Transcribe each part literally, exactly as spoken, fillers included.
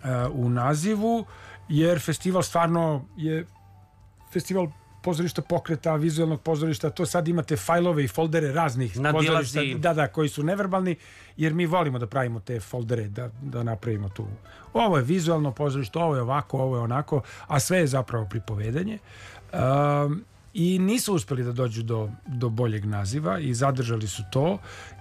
u nazivu, jer festival stvarno je festival pozorišta pokreta, vizualnog pozorišta, to sad imate fajlove i foldere raznih pozorišta, da, da, koji su neverbalni, jer mi volimo da pravimo te foldere, da, da napravimo tu. Ovo je vizualno pozorište, ovo je ovako, ovo je onako, a sve je zapravo pripovedanje. Um, I nisu uspeli da dođu do, do boljeg naziva i zadržali su to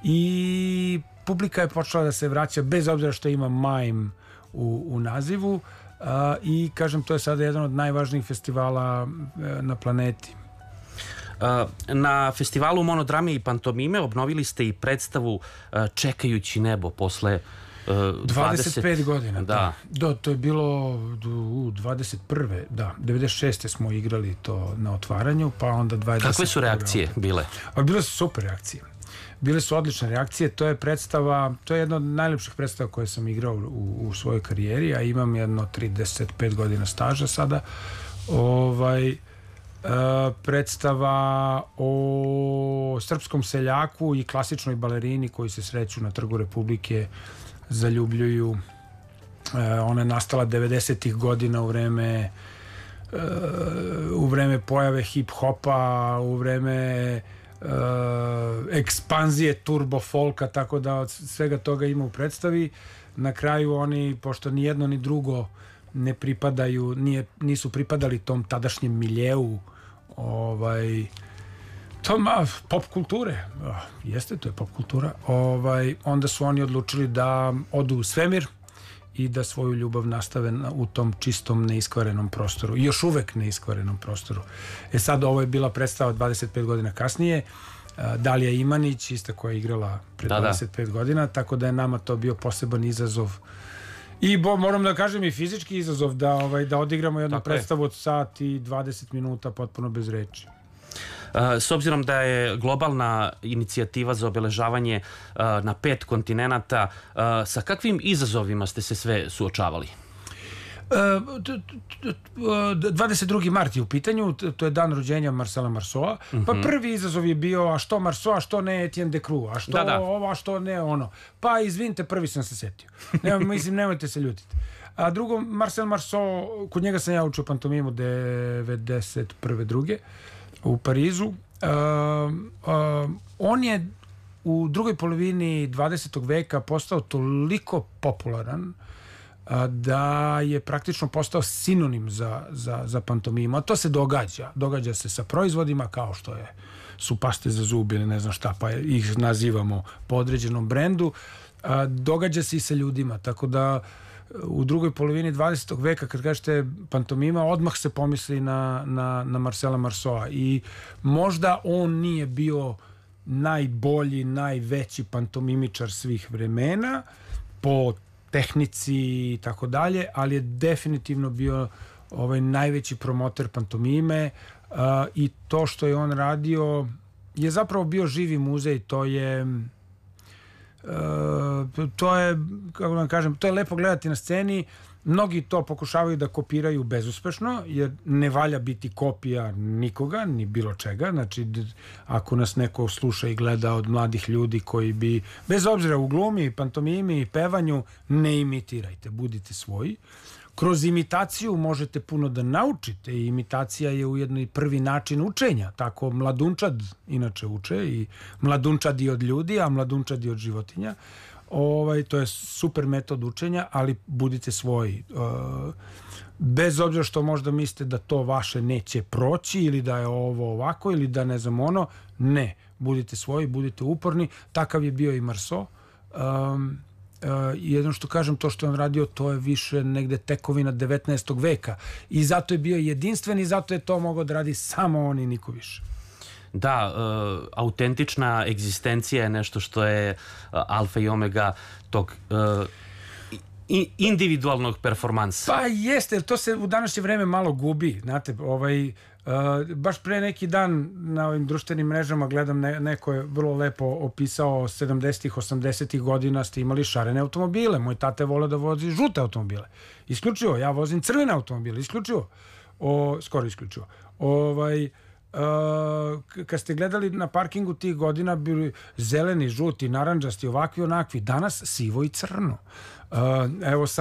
i publika je počela da se vraća bez obzira što ima mime u, u nazivu. Uh, i kažem, to je sada jedan od najvažnijih festivala uh, na planeti. Uh, na festivalu monodrame i pantomime obnovili ste i predstavu uh, Čekajući nebo posle uh, dvadeset pet godina. Da. Da, to je bilo u dvadeset prve Da, devedeset šeste smo igrali to na otvaranju, pa onda dvadeset Kakve su reakcije bile? A bile su super reakcije. Bile su odlične reakcije. To je predstava, to je jedna od najlepših predstava koje sam igrao u, u svojoj karijeri, a imam jedno trideset pet godina staža sada. Ovaj, uh, predstava o srpskom seljaku i klasičnoj balerini koji se sreću na Trgu Republike, zaljubljuju. Uh, ona je nastala devedesetih godina u vreme uh, u vreme pojave hip-hopa, u vreme Uh, ekspanzije turbo folka, tako da od svega toga ima u predstavi. Na kraju oni, pošto ni jedno ni drugo ne pripadaju, nije, nisu pripadali tom tadašnjem miljeu, ovaj, to ma, pop kulture, oh, jeste, to je pop kultura, ovaj, onda su oni odlučili da odu u svemir i da svoju ljubav nastave u tom čistom neiskvarenom prostoru, još uvek neiskvarenom prostoru. E sad, ovo je bila predstava dvadeset pet godina kasnije, Dalija Imanić, ista koja je igrala pre da, dvadeset pet da. godina, tako da je nama to bio poseban izazov i bo, moram da kažem i fizički izazov da, ovaj, da odigramo jednu tako predstavu je. od sat i dvadeset minuta potpuno bez reči. S obzirom da je globalna inicijativa za obeležavanje na pet kontinenata, sa kakvim izazovima ste se sve suočavali? dvadeset drugi mart je u pitanju, to je dan rođenja Marcela Marceaua, pa prvi izazov je bio a što Marceau, a što ne Etienne Decroux, a što da, da. ovo, a što ne ono. Pa izvinite, prvi sam se setio. Ne, mislim, nemojte se ljutiti. A drugo, Marcel Marceau, kod njega sam ja učio pantomimu devedeset prve druge u Parizu. Uh, uh, on je u drugoj polovini dvadesetog veka postao toliko popularan uh, da je praktično postao sinonim za, za, za pantomimu. A to se događa. Događa se sa proizvodima kao što je, su paste za zub ili ne znam šta, pa ih nazivamo po određenom brendu. Uh, događa se i sa ljudima, tako da u drugoj polovini dvadesetog veka kad kažete pantomima, odmah se pomisli na, na, na Marcela Marceaua i možda on nije bio najbolji, najveći pantomimičar svih vremena po tehnici i tako dalje, ali je definitivno bio ovaj najveći promoter pantomime uh, i to što je on radio je zapravo bio živi muzej. To je Uh, to je, kako vam kažem, to je lepo gledati na sceni. Mnogi to pokušavaju da kopiraju bezuspešno, jer ne valja biti kopija nikoga, ni bilo čega. Znači, ako nas neko sluša i gleda od mladih ljudi koji bi, bez obzira u glumi, pantomimi i pevanju, ne imitirajte, budite svoji. Kroz imitaciju možete puno da naučite i imitacija je ujedno i prvi način učenja. Tako mladunčad inače uče i mladunčad i od ljudi, a mladunčad i od životinja. Ovaj, to je super metod učenja, ali budite svoji. Uh, bez obzira što možda mislite da to vaše neće proći ili da je ovo ovako ili da ne znam ono, ne. Budite svoji, budite uporni. Takav je bio i Marceau. Um, Uh, jedno što kažem, to što je on radio, to je više negde tekovina devetnaestog veka i zato je bio jedinstven i zato je to mogao da radi samo on i niko više. Da, uh, autentična egzistencija je nešto što je uh, alfa i omega tog uh, i individualnog performansa. Pa jeste, jer to se u današnje vreme malo gubi, znate, ovaj, uh, baš pre neki dan na ovim društvenim mrežama gledam, ne, neko je vrlo lepo opisao sedamdesetih, osamdesetih godina ste imali šarene automobile, moj tata je voleo da vozi žute automobile, isključivo, ja vozim crvene automobile, isključivo, o, skoro isključivo, ovaj, Uh, kad ste gledali na parkingu tih godina bili zeleni, žuti, narandžasti, ovakvi, onakvi, danas sivo i crno. Uh, evo